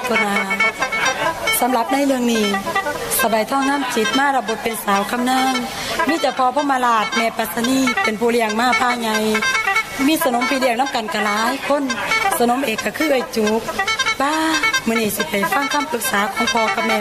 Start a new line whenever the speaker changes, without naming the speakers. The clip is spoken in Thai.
ตัวนาสำหรับในเรื่องนี้สบายท่องน้ำจิตมารับบทเป็นสาวคำนางมีแต่พอพ่อมาลาดแม่ปัสนีเป็นผู้เลี้ยงมาผ้าใหญ่มีสนมพี่เลี้ยงน้ำกันกะหลายคนสนมเอกก็คือไอ้จุกบ้ามื้อนี้สิไปฟังคำปรึกษาของพ่อกับแม่